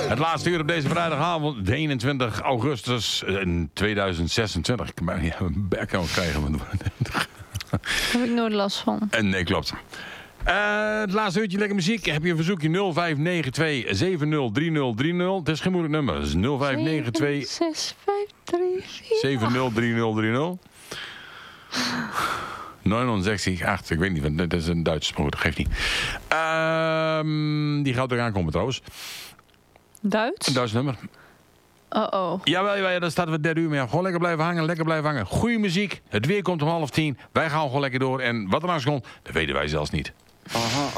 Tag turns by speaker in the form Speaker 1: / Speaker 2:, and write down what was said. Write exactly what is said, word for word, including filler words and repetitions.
Speaker 1: Het laatste uur op deze vrijdagavond, de eenentwintig augustus tweeduizend zesentwintig. Ik ben hier een bek aan het krijgen.
Speaker 2: Daar heb ik nooit last van.
Speaker 1: En nee, klopt. Uh, het laatste uurtje lekker muziek. Heb je een verzoekje nul vijf negen twee zeven nul drie nul drie nul. Het is geen moeilijk nummer. Het is nul vijf negen twee
Speaker 2: zes vijf drie vier
Speaker 1: zeven nul drie nul drie nul. negenenzestig acht, ik weet niet, dat is een Duitse sprook, dat geeft niet. Uh, die gaat eraan komen trouwens.
Speaker 2: Duits?
Speaker 1: Een Duits nummer.
Speaker 2: Oh-oh.
Speaker 1: Jawel, jawel, daar staat we derde uur mee. Gewoon lekker blijven hangen, lekker blijven hangen. Goeie muziek, het weer komt om half tien. Wij gaan gewoon lekker door en wat er langs komt, dat weten wij zelfs niet.
Speaker 3: Aha.